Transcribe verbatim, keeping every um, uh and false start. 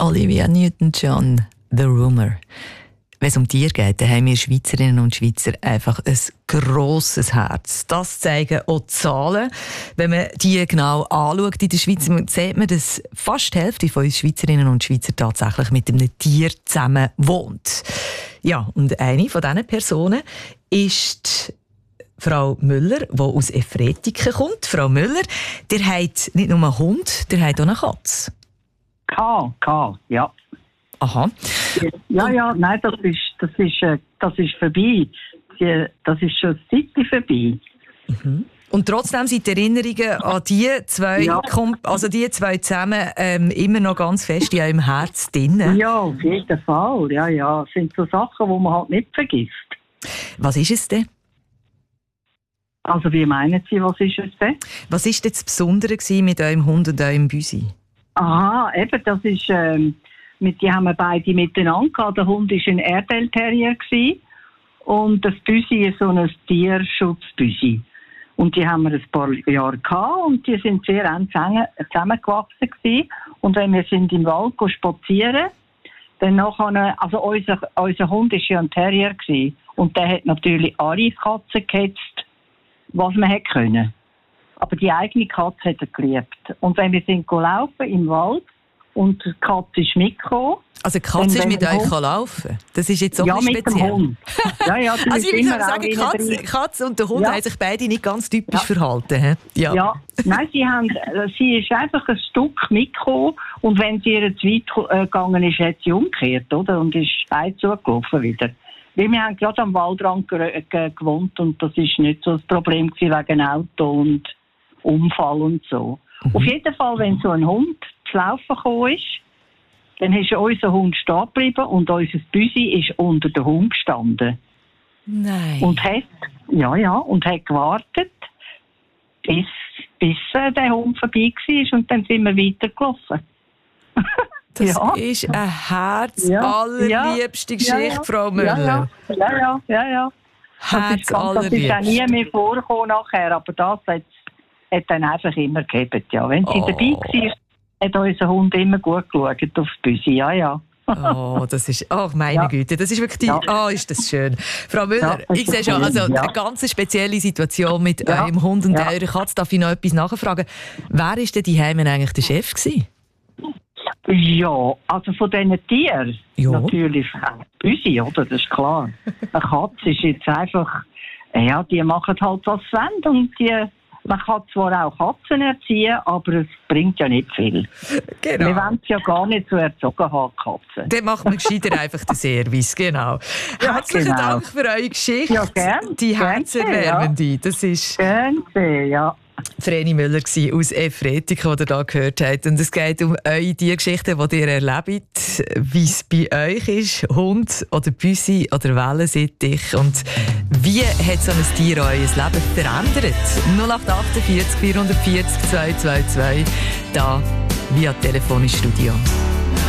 Olivia Newton-John, «The Rumour». Wenn es um Tiere geht, dann haben wir Schweizerinnen und Schweizer einfach ein grosses Herz. Das zeigen auch die Zahlen. Wenn man die genau anschaut in der Schweiz, sieht man, dass fast die Hälfte von uns Schweizerinnen und Schweizer tatsächlich mit einem Tier zusammen wohnt. Ja, und eine von diesen Personen ist Frau Müller, die aus Efretiken kommt. Frau Müller, der hat nicht nur einen Hund, der hat auch eine Katze. K, K, ja. Aha. Ja, ja, nein, das ist, das ist, äh, das ist vorbei. Die, das ist schon eine Zeit vorbei. Mhm. Und trotzdem sind die Erinnerungen an die zwei, ja. also die zwei zusammen ähm, immer noch ganz fest in eurem Herz drin. Ja, auf jeden Fall. Ja, ja. Das sind so Sachen, die man halt nicht vergisst. Was ist es denn? Also, wie meinen Sie, was ist es denn? Was war denn das Besondere mit eurem Hund und eurem Büsi? Aha, eben, das ist, ähm, mit, die haben wir beide miteinander gehabt. Der Hund war ein Airedale Terrier und das Büsi ist so ein Tierschutzbüsi. Und die haben wir ein paar Jahre gehabt und die sind sehr eng zusammengewachsen gewesen. Und wenn wir sind im Wald spazieren, dann nachher, also unser, unser Hund war ja ein Terrier gewesen, und der hat natürlich alle Katzen gehetzt, was man hätte können. Aber die eigene Katze hat er geliebt. Und wenn wir sind laufen im Wald und die Katze ist mitgekommen. Also die Katze ist mit euch Hund laufen? Das ist jetzt auch ja, ein bisschen speziell. Ja, mit dem Hund. Ja, ja, also ich würde sagen, die Katze, Katze und der Hund ja. haben sich beide nicht ganz typisch ja. verhalten. He? Ja. ja, nein, sie, haben, sie ist einfach ein Stück mitgekommen und wenn sie ihr zu weit gegangen ist, hat sie umgekehrt, oder? Und ist steil zugelaufen wieder. Weil wir haben gerade am Waldrand gewohnt und das ist nicht so das Problem gewesen wegen Auto und Unfall und so. Mhm. Auf jeden Fall, wenn so ein Hund zu laufen gekommen ist, dann ist unser Hund stehen geblieben und unser Büsi ist unter dem Hund gestanden. Nein. Und hat, ja, ja, und hat gewartet, bis, bis äh, der Hund vorbei war und dann sind wir weitergelaufen. Das ja. ist eine herzallerliebste ja. Geschichte, ja, ja. Frau Müller. Ja, ja, ja, ja. ja. Herzallerliebste. Das ist auch nie mehr vorgekommen nachher, aber das hat es dann einfach immer gegeben. Ja. Wenn sie oh. dabei war, hat unser Hund immer gut geschaut auf die Büsi. Ja, ja. Oh, das ist, ach meine ja. Güte, das ist wirklich, ja. oh, ist das schön. Frau Müller, ja, ich sehe schon, also ja. eine ganz spezielle Situation mit ja. eurem Hund und ja. eurer Katze. Darf ich noch etwas nachfragen? Wer war denn daheim eigentlich der Chef gewesen? Ja, also von diesen Tieren ja. natürlich Büsi, oder? Das ist klar. Eine Katze ist jetzt einfach, ja, die machen halt was sie wollen und die, man kann zwar auch Katzen erziehen, aber es bringt ja nicht viel. Genau. Wir wollen es ja gar nicht so erzogen haben, Katzen. Dann macht man gescheiter einfach den Service, genau. Ja, Herzlichen genau. Dank für eure Geschichte. Ja, gern. Die herzerwärmende. Ja. Das ist gern, ja. Vreni Müller aus Efretiken, die ihr hier gehört habt. Und es geht um eure die Geschichten, die ihr erlebt, wie es bei euch ist, Hund oder Büsi oder Wellensittich. Und wie hat so ein Tier euer Leben verändert? null acht vier acht, vier vier vier, zwei zwei zwei, da via Telefon ins Studio.